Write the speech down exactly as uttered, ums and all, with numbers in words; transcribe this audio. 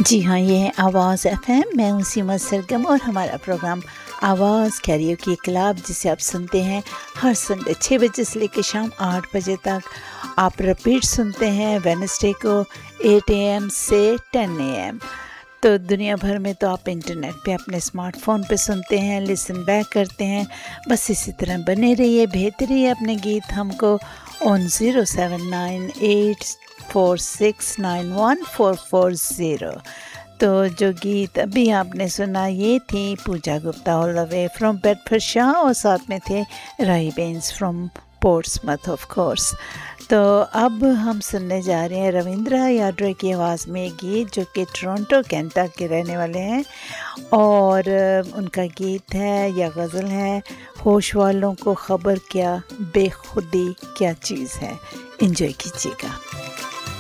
जी हाँ, ये है आवाज़ एफएम। मैं हूँ सीमा सरगम और हमारा प्रोग्राम आवाज़ कैरियोकी क्लब, जिसे आप सुनते हैं हर संडे छः बजे से लेकर शाम आठ बजे तक। आप रिपीट सुनते हैं वेडनेसडे को आठ ए एम से टेन ए एम। तो दुनिया भर में तो आप इंटरनेट पे अपने स्मार्टफोन पे सुनते हैं, लिसन बैक करते हैं। बस इसी तरह बने रहिए, भेजते रहिए अपने गीत हमको on zero seven nine eight four six nine one four four zero. तो जो गीत अभी आपने सुना ये थी पूजा Gupta all the way from Bedfordshire और साथ में थे राही बेंस फ्रॉम पोर्ट्समouth ऑफ कोर्स। तो अब हम सुनने जा रहे हैं रविंद्र याड्रे की आवाज़ में एक गीत जो कि टोरंटो कैनेडा के रहने वाले हैं, और उनका गीत है या गज़ल है, होश वालों को ख़बर क्या बेखुदी क्या चीज़ है। एंजॉय कीजिएगा।